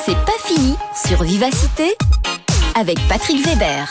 C'est pas fini sur Vivacité avec Patrick Weber.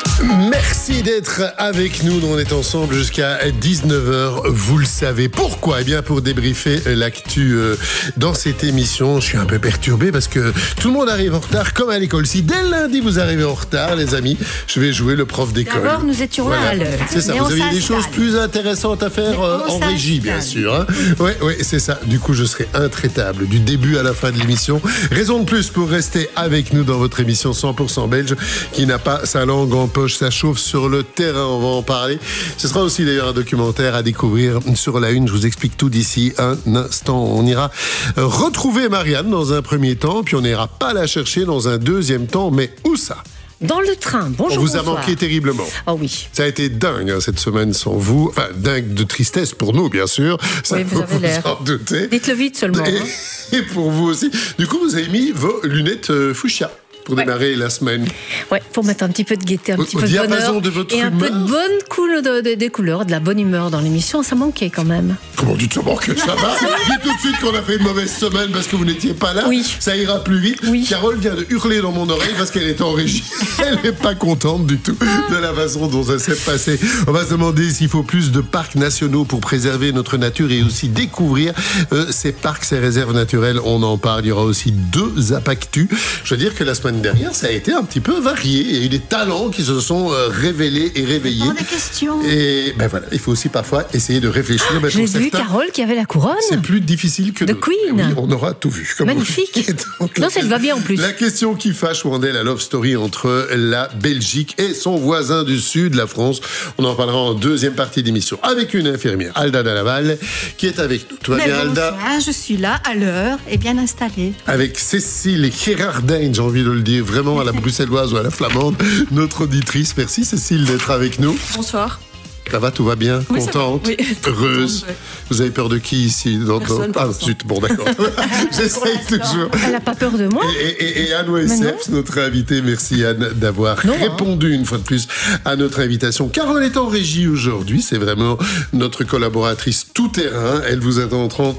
Merci d'être avec nous. On est ensemble jusqu'à 19h. Vous le savez. Pourquoi ? Eh bien, pour débriefer l'actu dans cette émission. Je suis un peu perturbé parce que tout le monde arrive en retard, comme à l'école. Si dès lundi vous arrivez en retard, les amis, je vais jouer le prof d'école. D'abord, nous étions là à l'heure. C'est ça. Vous aviez des choses plus intéressantes à faire en régie, bien sûr. Hein. Oui, c'est ça. Du coup, je serai intraitable du début à la fin de l'émission. Raison de plus pour rester avec nous dans votre émission 100% belge qui n'a pas sa langue en poche. Ça chauffe sur le terrain, on va en parler. Ce sera aussi d'ailleurs un documentaire à découvrir sur la une. Je vous explique tout d'ici un instant. On ira retrouver Marianne dans un premier temps, puis on n'ira pas la chercher dans un deuxième temps. Mais où ça ? Dans le train. Bonjour. On vous a manqué terriblement. Oh oui. Ça a été dingue cette semaine sans vous. Enfin, dingue de tristesse pour nous, bien sûr. Ça, oui, vous avez l'air. En doutez. Dites-le vite seulement. Et pour vous aussi. Du coup, vous avez mis vos lunettes fuchsia. Pour démarrer la semaine. Ouais, pour mettre un petit peu de gaieté, un petit peu de bonheur de votre et un humeur. peu de bonne des couleurs, de la bonne humeur dans l'émission. Ça manquait quand même. Comment dites ça manquait? Ça va. Dites tout de suite qu'on a fait une mauvaise semaine parce que vous n'étiez pas là. Oui. Ça ira plus vite. Oui. Carole vient de hurler dans mon oreille parce qu'elle est en régie. Elle n'est pas contente du tout de la façon dont ça s'est passé. On va se demander s'il faut plus de parcs nationaux pour préserver notre nature et aussi découvrir ces parcs, ces réserves naturelles. On en parle. Il y aura aussi 2 apactus. Je veux dire que la semaine dernière, ça a été un petit peu varié. Il y a eu des talents qui se sont révélés et réveillés. Des questions. Et ben voilà, il faut aussi parfois essayer de réfléchir. J'ai vu Carole qui avait la couronne. C'est plus difficile que The nous. Queen. Oui, on aura tout vu. Magnifique. Non, ça va bien en plus. La question qui fâche, où en est la love story entre la Belgique et son voisin du sud, la France. On en parlera en deuxième partie d'émission avec une infirmière, Alda Dalaval, qui est avec nous. Tout va bien, Alda ? Je suis là à l'heure et bien installée. Avec Cécile Gerardin, j'ai envie de le dire, vraiment à la bruxelloise ou à la flamande, notre auditrice. Merci Cécile d'être avec nous. Bonsoir. Ça va, tout va bien? Oui, contente? oui. Heureuse? Oui. Vous avez peur de qui ici? Personne, Ah, zut, bon d'accord. J'essaye toujours. Elle n'a pas peur de moi. Et Anne Wessef, notre invitée, merci Anne d'avoir répondu une fois de plus à notre invitation. Carole est en régie aujourd'hui, c'est vraiment notre collaboratrice tout-terrain. Elle vous attend en 30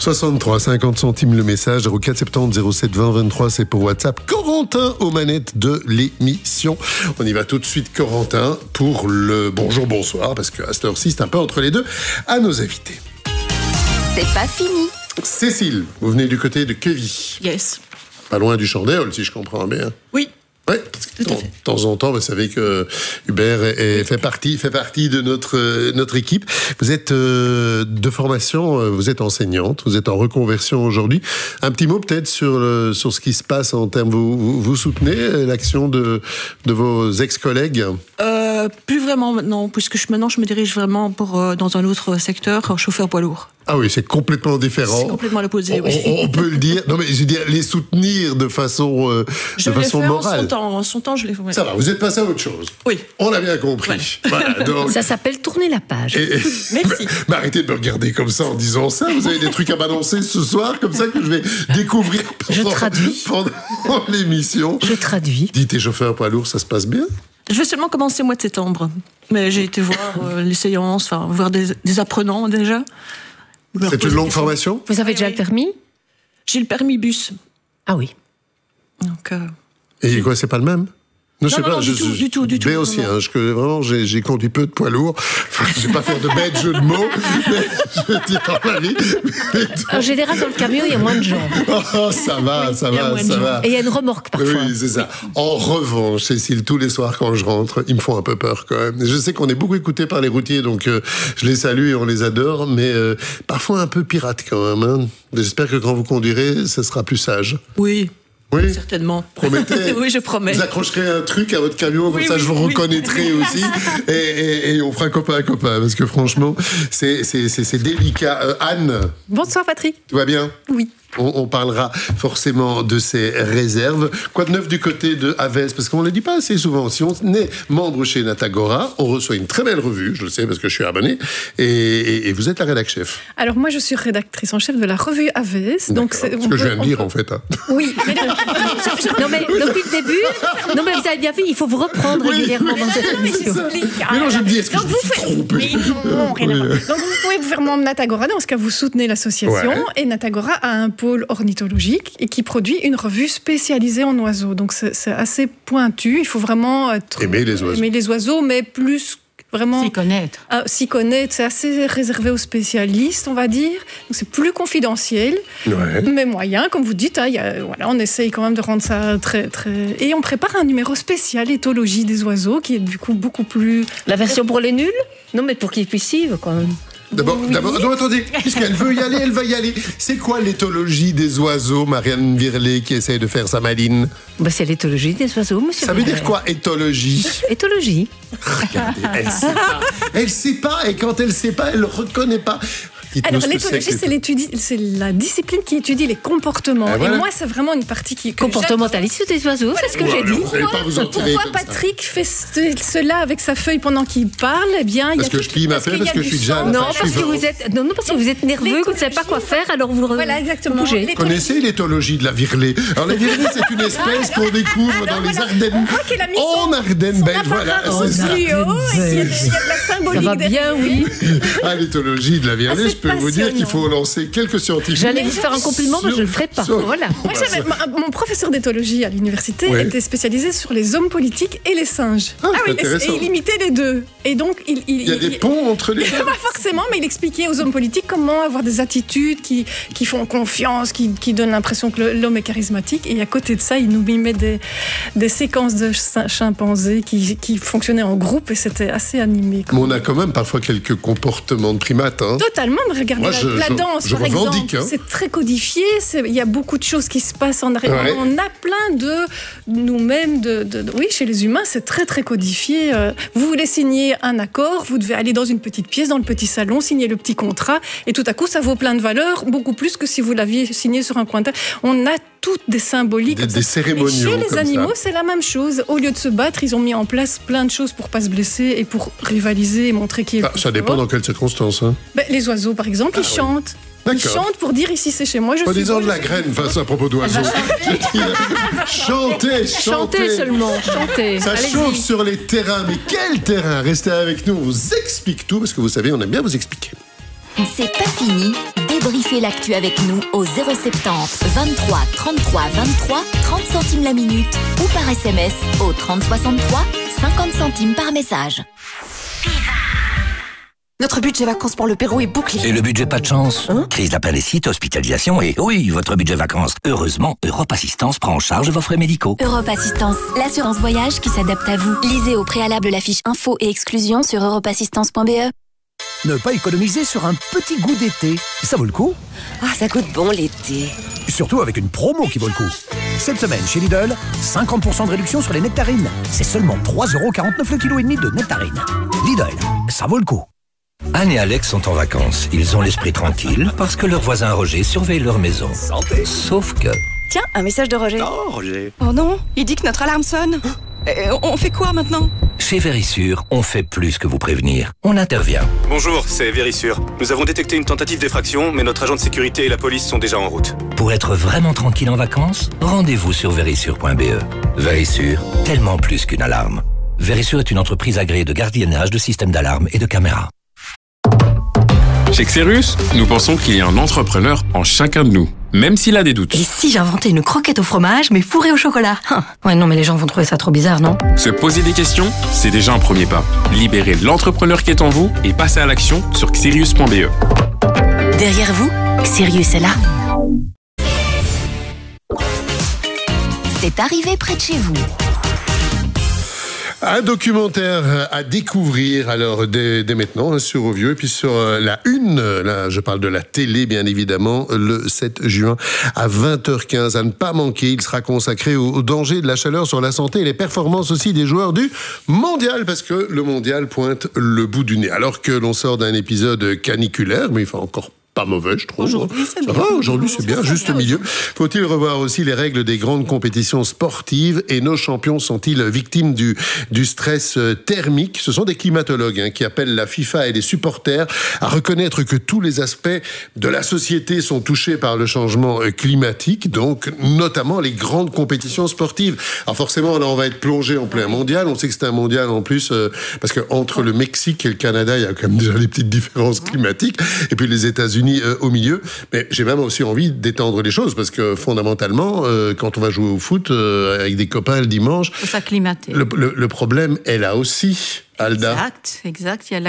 63 50 centimes le message, 04 70 07 20 23, c'est pour WhatsApp. Corentin aux manettes de l'émission. On y va tout de suite, Corentin, pour le bonjour, bonsoir, parce qu'à cette heure-ci, c'est un peu entre les deux, à nos invités. C'est pas fini. Cécile, vous venez du côté de Quevy. Yes. Pas loin du Chandéol, si je comprends bien. Oui. Oui, parce que de temps en temps, vous savez que Hubert fait partie de notre équipe. Vous êtes de formation, vous êtes enseignante, vous êtes en reconversion aujourd'hui. Un petit mot peut-être sur ce qui se passe en termes... Vous soutenez l'action de vos ex-collègues ? Plus vraiment maintenant, puisque maintenant je me dirige vraiment dans un autre secteur, chauffeur poids lourd. Ah oui, c'est complètement différent. C'est complètement l'opposé, oui. On peut le dire. Non, mais je veux dire, les soutenir de façon morale. En son temps, je l'ai fait. Ça va, vous êtes passé à autre chose. Oui. On l'a bien compris. Ouais. Voilà, donc... Ça s'appelle tourner la page. Merci. Mais arrêtez de me regarder comme ça en disant ça. Vous avez des trucs à balancer ce soir, comme ça, que je vais découvrir pendant l'émission. Je traduis. Dites, tes chauffeurs poids lourds, ça se passe bien ? Je vais seulement commencer au mois de septembre. Mais j'ai été voir les séances, voir des apprenants déjà. C'est une longue formation ? Vous avez déjà le permis ? J'ai le permis bus. Ah oui. Donc, Et quoi, c'est pas le même ? Non, je sais pas, du tout. Mais aussi, vraiment, j'ai conduit peu de poids lourds. Enfin, je vais pas faire de bêtes jeux de mots, mais je dis par la vie. En général, dans le camion, il y a moins de gens. Oh, ça va. Et il y a une remorque parfois. Oui, c'est ça. En revanche, Cécile, tous les soirs quand je rentre, ils me font un peu peur quand même. Je sais qu'on est beaucoup écoutés par les routiers, donc je les salue et on les adore, mais parfois un peu pirates quand même. Hein. J'espère que quand vous conduirez, ça sera plus sage. Oui. Oui, certainement. Promettez. Oui, je promets. Vous accrocherez un truc à votre camion, comme ça je vous reconnaîtrai aussi. Et on fera copain à copain, parce que franchement, c'est délicat. Anne. Bonsoir Patrick. Tout va bien ? Oui. On parlera forcément de ces réserves. Quoi de neuf du côté de Havès ? Parce qu'on ne le dit pas assez souvent. Si on est membre chez Natagora, on reçoit une très belle revue, je le sais parce que je suis abonné, et vous êtes la rédac chef. Alors moi je suis rédactrice en chef de la revue Havès. Donc c'est ce que je viens de dire en fait. Hein. Oui, mais non, mais depuis le début, non mais vous avez bien vu, il faut vous reprendre régulièrement dans cette émission. Mais non, je me dis, est-ce que je me suis trompé ? Donc vous pouvez vous faire membre Natagora, dans ce cas vous soutenez l'association, et Natagora a un pôle ornithologique et qui produit une revue spécialisée en oiseaux. Donc c'est assez pointu. Il faut vraiment aimer les oiseaux, mais plus vraiment s'y connaître. C'est assez réservé aux spécialistes, on va dire. Donc c'est plus confidentiel, mais moyen, comme vous dites. On essaye quand même de rendre ça très, très. Et on prépare un numéro spécial éthologie des oiseaux, qui est du coup beaucoup plus. La version pour les nuls ? Non, mais pour qu'ils puissent suivre, quand même. D'abord, non, attendez, puisqu'elle veut y aller, elle va y aller. C'est quoi l'éthologie des oiseaux, Marianne Virlet, qui essaye de faire sa maline ? C'est l'éthologie des oiseaux, monsieur. Ça veut dire quoi, éthologie ? Éthologie. Regardez, elle sait pas. Elle sait pas, et quand elle sait pas, elle reconnaît pas. Alors l'éthologie, c'est la discipline qui étudie les comportements. Et moi, c'est vraiment une partie qui... Comportementaliste des oiseaux, c'est ce que j'ai dit. Pourquoi Patrick fait cela avec sa feuille pendant qu'il parle ? Eh bien, parce que je plie ma feuille, parce que je suis déjà à la Non, parce que vous êtes nerveux, que vous ne savez pas quoi faire, alors vous bougez. Vous connaissez l'éthologie de la virelée ? Alors la virelée, c'est une espèce qu'on découvre dans les Ardennes. En Ardennes belges, voilà. Il y a de la symbolique. Ça va bien, oui. L'éthologie de la virelée, je peux vous dire qu'il faut lancer quelques scientifiques. J'allais vous faire un compliment, mais je ne le ferai pas. Voilà. Mon professeur d'éthologie à l'université était spécialisé sur les hommes politiques et les singes. Et il imitait les deux. Et donc, il y a des ponts entre les deux. Pas forcément, mais il expliquait aux hommes politiques comment avoir des attitudes qui font confiance, qui donnent l'impression que l'homme est charismatique. Et à côté de ça, il nous mimait des séquences de chimpanzés qui fonctionnaient en groupe et c'était assez animé. Mais on a quand même parfois quelques comportements de primates. Totalement, mais regardez la danse, par exemple. C'est très codifié, il y a beaucoup de choses qui se passent en arrière. On a plein de nous-mêmes, oui, chez les humains, c'est très très codifié. Vous voulez signer un accord, vous devez aller dans une petite pièce, dans le petit salon, signer le petit contrat, et tout à coup, ça vaut plein de valeurs, beaucoup plus que si vous l'aviez signé sur un coin de table. On a toutes des symboliques. Des cérémonies. Chez les animaux, c'est la même chose. Au lieu de se battre, ils ont mis en place plein de choses pour pas se blesser et pour rivaliser et montrer qui est le plus ça dépend dans quelles circonstances. Les oiseaux, par exemple, ils chantent. Ils chantent pour dire ici c'est chez moi. Pas disant de la graine, face à propos d'oiseaux. Chantez seulement, chantez. Ça chauffe sur les terrains, mais quel terrain ? Restez avec nous, on vous explique tout, parce que vous savez, on aime bien vous expliquer. C'est pas fini. Débriefez l'actu avec nous au 070 23 33 23 30 centimes la minute ou par SMS au 30 63 50 centimes par message. Notre budget vacances pour le Pérou est bouclé. Et le budget pas de chance ? Crise d'appendicite, hospitalisation et oui, votre budget vacances. Heureusement, Europe Assistance prend en charge vos frais médicaux. Europe Assistance, l'assurance voyage qui s'adapte à vous. Lisez au préalable la fiche info et exclusion sur europeassistance.be. Ne pas économiser sur un petit goût d'été, ça vaut le coup ? Ça goûte bon l'été. Surtout avec une promo qui vaut le coup. Cette semaine, chez Lidl, 50% de réduction sur les nectarines. C'est seulement 3,49€ le kilo et demi de nectarines. Lidl, ça vaut le coup. Anne et Alex sont en vacances. Ils ont l'esprit tranquille parce que leur voisin Roger surveille leur maison. Santé. Sauf que... Tiens, un message de Roger. Oh, Roger. Oh non, il dit que notre alarme sonne. On fait quoi maintenant ? Chez Vérissure, on fait plus que vous prévenir. On intervient. Bonjour, c'est Vérissure. Nous avons détecté une tentative d'effraction, mais notre agent de sécurité et la police sont déjà en route. Pour être vraiment tranquille en vacances, rendez-vous sur vérissure.be. Vérissure, tellement plus qu'une alarme. Vérissure est une entreprise agréée de gardiennage de systèmes d'alarme et de caméras. Chez Xerus, nous pensons qu'il y a un entrepreneur en chacun de nous, même s'il a des doutes. Et si j'inventais une croquette au fromage, mais fourrée au chocolat ? Ouais, non, mais les gens vont trouver ça trop bizarre, non ? Se poser des questions, c'est déjà un premier pas. Libérez l'entrepreneur qui est en vous et passez à l'action sur xerius.be. Derrière vous, Xerius est là. C'est arrivé près de chez vous. Un documentaire à découvrir alors dès maintenant sur Ovio et puis sur la une, là je parle de la télé bien évidemment, le 7 juin à 20h15 à ne pas manquer. Il sera consacré au danger de la chaleur sur la santé et les performances aussi des joueurs du mondial, parce que le mondial pointe le bout du nez. Alors que l'on sort d'un épisode caniculaire, mais il fait encore pas mauvais, je trouve. Aujourd'hui, c'est bien, juste au milieu. Faut-il revoir aussi les règles des grandes compétitions sportives et nos champions sont-ils victimes du stress thermique ? Ce sont des climatologues qui appellent la FIFA et les supporters à reconnaître que tous les aspects de la société sont touchés par le changement climatique, donc notamment les grandes compétitions sportives. Alors forcément, là, on va être plongé en plein mondial. On sait que c'est un mondial en plus, parce que entre le Mexique et le Canada, il y a quand même déjà des petites différences climatiques. Et puis les États-Unis Platini au milieu. Mais j'ai même aussi envie d'étendre les choses parce que fondamentalement, quand on va jouer au foot avec des copains le dimanche, faut s'acclimater. Le problème est là aussi, Alda. Exact. Il y a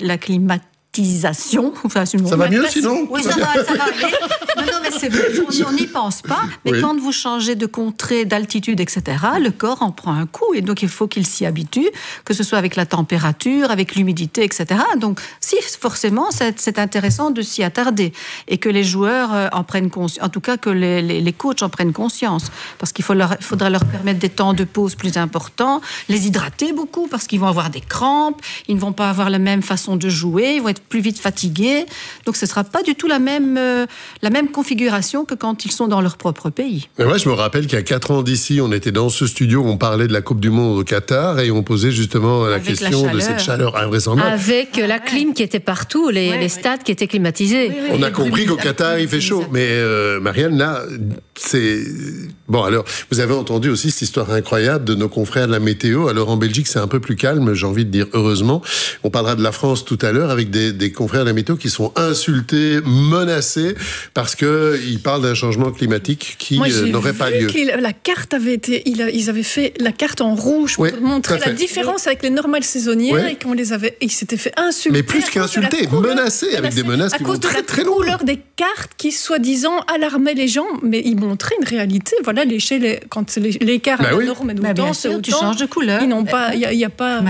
l'acclimatisation. Enfin, ça va mieux sinon? Oui, ça va aller. Non, mais c'est vrai, on n'y pense pas. Mais quand vous changez de contrée, d'altitude, etc., le corps en prend un coup. Et donc, il faut qu'il s'y habitue, que ce soit avec la température, avec l'humidité, etc. Donc, si, forcément, c'est intéressant de s'y attarder. Et que les joueurs en prennent conscience. En tout cas, que les coachs en prennent conscience. Parce qu'il faudra leur permettre des temps de pause plus importants, les hydrater beaucoup, parce qu'ils vont avoir des crampes, ils ne vont pas avoir la même façon de jouer, ils vont être plus vite fatigués. Donc, ce ne sera pas du tout la même configuration que quand ils sont dans leur propre pays. Mais moi, je me rappelle qu'il y a 4 ans d'ici, on était dans ce studio, on parlait de la Coupe du Monde au Qatar et on posait justement la question de cette chaleur invraisemblable. Avec la clim qui était partout, les stades qui étaient climatisés. On a compris qu'au Qatar, il fait chaud. Mais Marianne, là, c'est... Bon, alors, vous avez entendu aussi cette histoire incroyable de nos confrères de la météo. Alors, en Belgique, c'est un peu plus calme, j'ai envie de dire heureusement. On parlera de la France tout à l'heure avec des confrères de la météo qui sont insultés, menacés, parce qu'ils parlent d'un changement climatique qui n'aurait pas lieu. La carte avait été... Ils avaient fait la carte en rouge pour montrer la différence avec les normales saisonnières et qu'on les avait... Ils s'étaient fait insulter. Mais plus qu'insulter, menacés, avec des menaces qui vont très très loin. À cause de la couleur des cartes qui, soi-disant, alarmaient les gens, mais ils montraient une réalité. Voilà, quand l'écart à la norme est autant, c'est autant. Tu changes de couleur. Ils n'ont pas... Il n'y a pas...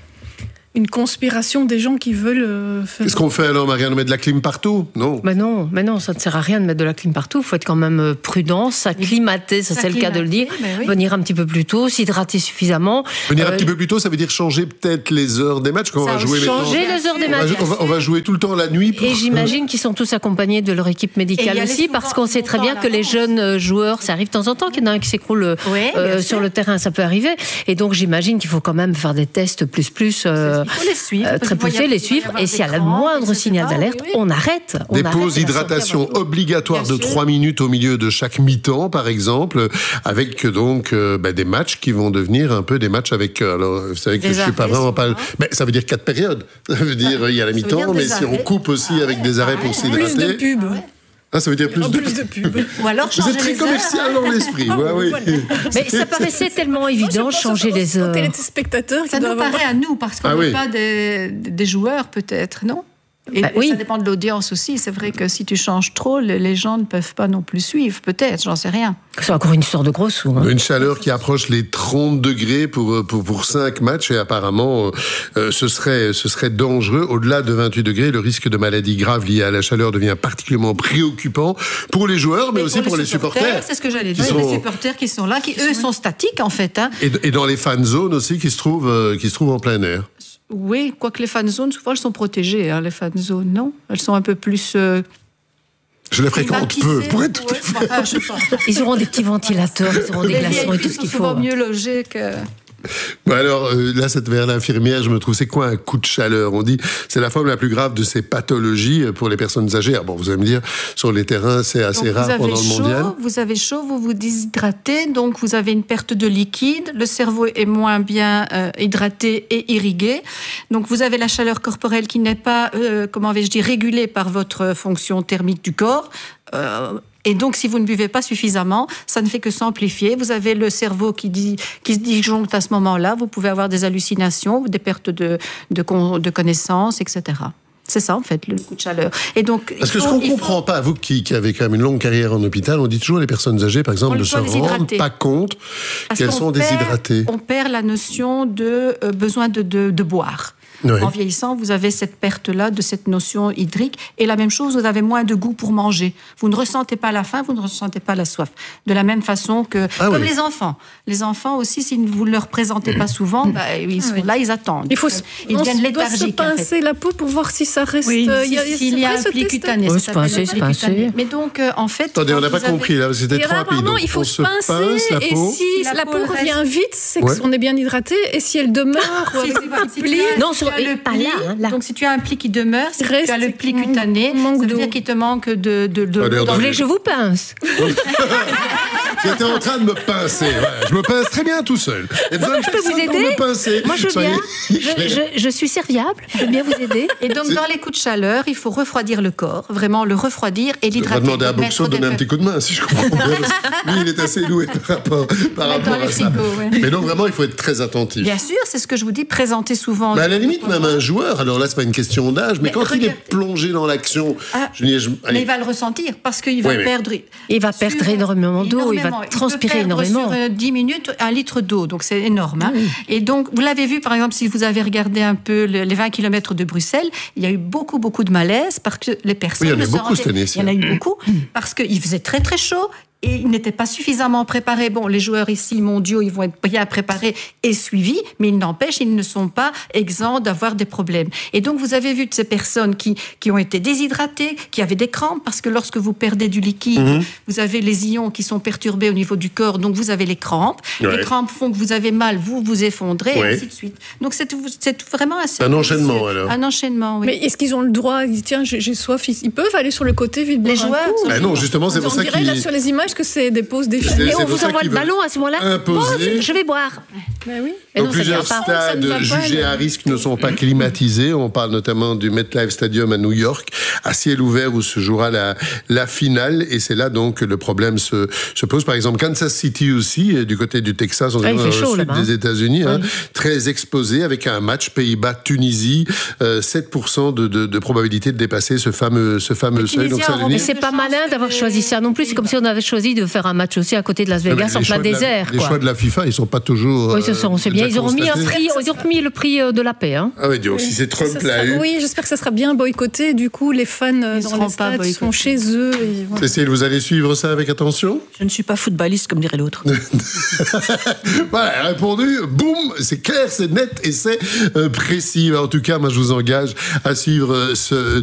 une conspiration des gens qui veulent faire... Qu'est-ce qu'on fait alors, Marianne? On met de la clim partout? Non. Mais non, ça ne sert à rien de mettre de la clim partout. Il faut être quand même prudent, s'acclimater, ça c'est le cas de le dire. Venir un petit peu plus tôt, s'hydrater suffisamment. Venir un petit peu plus tôt, ça veut dire changer peut-être les heures des matchs. Quand on va jouer changer les heures des matchs. On va jouer tout le temps la nuit. Et j'imagine qu'ils sont tous accompagnés de leur équipe médicale aussi, parce qu'on sait très bien que les jeunes joueurs, ça arrive de temps en temps qu'il y en a un qui s'écroule sur le terrain, ça peut arriver. Et donc j'imagine qu'il faut quand même faire des tests plus. Il faut les suivre. Très poussés, les suivre. Et s'il y a le moindre signal d'alerte, on arrête. Des pauses d'hydratation obligatoires de 3 minutes au milieu de chaque mi-temps, par exemple, avec donc des matchs qui vont devenir un peu des matchs avec... Alors, vous savez que je ne suis pas vraiment pas... Mais ça veut dire 4 périodes. Ça veut dire il y a la mi-temps, mais si on coupe aussi avec des arrêts pour s'hydrater... Plus de pub. Ah, ça veut dire plus de pub. Ou alors vous êtes très commercial dans l'esprit. Oui. Mais ça paraissait tellement évident, changer les heures. Les spectateurs, ça nous paraît à nous, parce qu'on n'est pas des joueurs, peut-être, non? Et ça dépend de l'audience aussi. C'est vrai que si tu changes trop, les gens ne peuvent pas non plus suivre. Peut-être, j'en sais rien. C'est encore une histoire de gros sous. Une chaleur qui approche les 30 degrés pour 5 matchs. Et apparemment, ce serait dangereux. Au-delà de 28 degrés, le risque de maladies graves liées à la chaleur devient particulièrement préoccupant pour les joueurs, mais aussi pour les supporters. C'est ce que j'allais dire. Les supporters qui sont là, qui eux sont statiques en fait. Et dans les fan zones aussi qui se trouvent en plein air. Oui, quoique les fan zones, souvent, elles sont protégées, les fan zones, non? Elles sont un peu plus... Je les fréquente peu, pour être tout à fait... Ils auront des petits ventilateurs, ils auront des glaçons et tout ce qu'il faut. Ils sont mieux logés que... Bon alors, là, cette vers l'infirmière, je me trouve, c'est quoi un coup de chaleur? On dit, c'est la forme la plus grave de ces pathologies pour les personnes âgées. Alors bon, vous allez me dire, sur les terrains, c'est assez rare pendant le mondial. Vous avez chaud, vous vous déshydratez, donc vous avez une perte de liquide, le cerveau est moins bien hydraté et irrigué. Donc vous avez la chaleur corporelle qui n'est pas, régulée par votre fonction thermique du corps. Et donc, si vous ne buvez pas suffisamment, ça ne fait que s'amplifier. Vous avez le cerveau qui se disjoncte à ce moment-là. Vous pouvez avoir des hallucinations, des pertes de connaissances, etc. C'est ça, en fait, le coup de chaleur. Et donc, parce que ce qu'on ne comprend pas, vous qui avez quand même une longue carrière en hôpital, on dit toujours les personnes âgées, par exemple, ne se rendent pas compte qu'elles sont déshydratées. On perd la notion de besoin de boire. Oui. En vieillissant, vous avez cette perte-là de cette notion hydrique. Et la même chose, vous avez moins de goût pour manger. Vous ne ressentez pas la faim, vous ne ressentez pas la soif. De la même façon que... comme les enfants. Les enfants aussi, si vous ne leur présentez pas souvent, ils sont là, ils attendent. Ils deviennent léthargiques. On doit se pincer la peau pour voir si ça reste... Oui, s'il y a un pli cutané. Oui, c'est pincé. Mais donc, en fait... Attendez, on n'a pas compris, là. C'était trop rapide. Il faut se pincer. Et si la peau revient vite, c'est qu'on est bien hydraté. Et si elle demeure... Non, le pli, donc si tu as un pli qui demeure, si tu as le pli cutané, ça veut dire qu'il te manque de Vous voulez que je vous pince? J'étais en train de me pincer. Ouais. Je me pince très bien tout seul. Je peux vous aider. Moi, je veux bien. Je suis serviable. Je veux bien vous aider. Et donc, dans les coups de chaleur, il faut refroidir le corps. Vraiment le refroidir et l'hydrater. On va demander à Boxo de donner un petit coup de main, si je comprends bien. Lui, il est assez doué par rapport à ça. Mais donc, vraiment, il faut être très attentif. Bien sûr, c'est ce que je vous dis. Présenter souvent. Mais à la limite, même un joueur, alors là, c'est pas une question d'âge, mais quand il est plongé dans l'action, mais il va le ressentir parce qu'il va perdre. Il va perdre énormément d'eau, il va transpirer énormément. Sur 10 minutes, 1 litre d'eau, donc c'est énorme. Hein. Et donc, vous l'avez vu, par exemple, si vous avez regardé un peu les 20 km de Bruxelles, il y a eu beaucoup de malaise parce que les personnes. Oui, il y en a beaucoup cette année. Il y en a eu beaucoup parce qu'il faisait très très chaud. Et ils n'étaient pas suffisamment préparés. Bon, les joueurs ici mondiaux, ils vont être bien préparés et suivis, mais il n'empêche, ils ne sont pas exempts d'avoir des problèmes. Et donc, vous avez vu de ces personnes qui ont été déshydratées, qui avaient des crampes, parce que lorsque vous perdez du liquide, vous avez les ions qui sont perturbés au niveau du corps, donc vous avez les crampes. Ouais. Les crampes font que vous avez mal, vous vous effondrez, et ainsi de suite. Donc, c'est vraiment assez... Un enchaînement, alors. Un enchaînement, oui. Mais est-ce qu'ils ont le droit, tiens, j'ai soif, ils peuvent aller sur le côté vite boire les joueurs un coup, non, justement, c'est pour ça qu'ils... On dirait, là, sur les images, que c'est des pauses définies. Et on vous envoie le ballon à ce moment-là. Bon, je vais boire. Ben oui. Donc, plusieurs stades jugés à risque ne sont pas climatisés. On parle notamment du MetLife Stadium à New York, à ciel ouvert où se jouera la finale. Et c'est là donc que le problème se pose. Par exemple, Kansas City aussi, du côté du Texas, dans le sud des États-Unis, très exposé avec un match Pays-Bas-Tunisie, 7% de probabilité de dépasser ce fameux seuil. Donc, mais c'est pas malin d'avoir choisi ça non plus. C'est comme si on avait choisi de faire un match aussi à côté de Las Vegas en plein désert. Les choix de la FIFA, ils sont pas toujours. Oui, on sait bien. Ils auront mis le prix de la paix. Hein. Ah oui, donc si c'est Trump là. Oui, j'espère que ça sera bien boycotté. Du coup, les fans dans les stades sont chez eux. Cécile, vous allez suivre ça avec attention? Je ne suis pas footballiste, comme dirait l'autre. Voilà, elle a répondu. Boum, c'est clair, c'est net et c'est précis. En tout cas, moi, je vous engage à suivre ce